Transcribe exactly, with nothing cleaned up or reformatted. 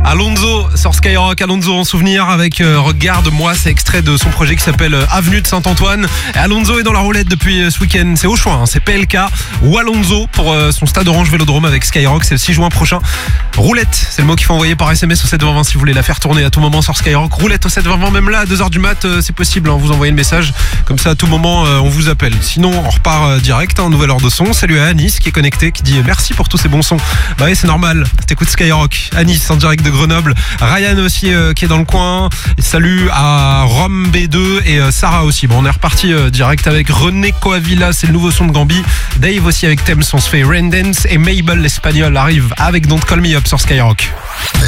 Alonso sur Skyrock, Alonso en souvenir avec euh, Regarde-moi, c'est extrait de son projet qui s'appelle euh, Avenue de Saint-Antoine. Et Alonso est dans la roulette depuis euh, ce week-end, c'est au choix, hein. C'est P L K ou Alonso pour euh, son stade Orange Vélodrome avec Skyrock, c'est le six juin prochain. Roulette, c'est le mot qu'il faut envoyer par S M S au sept vingt vingt si vous voulez la faire tourner à tout moment sur Skyrock. Roulette au sept vingt vingt, même là à deux heures du mat, euh, c'est possible, hein. Vous envoyez le message, comme ça à tout moment euh, on vous appelle. Sinon on repart euh, direct, hein, nouvelle heure de son. Salut à Anis qui est connecté, qui dit euh, merci pour tous ces bons sons. Bah oui, c'est normal, t'écoutes Skyrock. Anis en direct de Grenoble. Ryan aussi euh, qui est dans le coin. Et salut à Rome B deux et euh, Sarah aussi. Bon, on est reparti euh, direct avec René Coavilla, c'est le nouveau son de Gambi. Dave aussi avec Thames, on se fait Rain Dance et Mabel l'Espagnol arrive avec Don't Call Me Up sur Skyrock.